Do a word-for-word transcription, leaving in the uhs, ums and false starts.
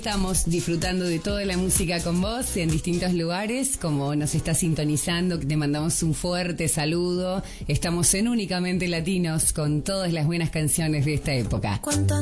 Estamos disfrutando de toda la música con vos en distintos lugares, como nos está sintonizando, te mandamos un fuerte saludo. Estamos en Únicamente Latinos con todas las buenas canciones de esta época.